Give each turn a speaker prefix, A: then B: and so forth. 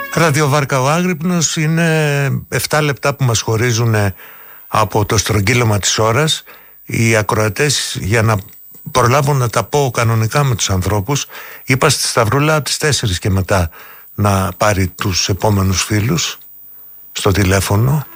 A: Ραδιοβάρκα ο Άγρυπνος, είναι 7 λεπτά που μας χωρίζουν από το στρογγύλωμα της ώρας. Οι ακροατές, για να προλάβουν να τα πω κανονικά με τους ανθρώπους, είπα στη Σταυρούλα από τις 4 και μετά να πάρει τους επόμενους φίλους στο τηλέφωνο.